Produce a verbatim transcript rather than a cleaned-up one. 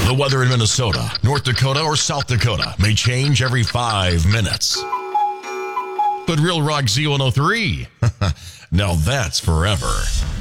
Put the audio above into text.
The weather in Minnesota, North Dakota, or South Dakota may change every five minutes. But Real Rock Z one oh three, now that's forever.